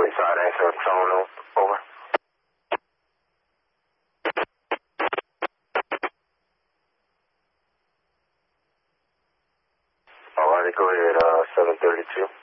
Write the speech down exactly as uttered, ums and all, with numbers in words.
inside answer phone, over. Alrighty, go ahead, uh, seven thirty-two.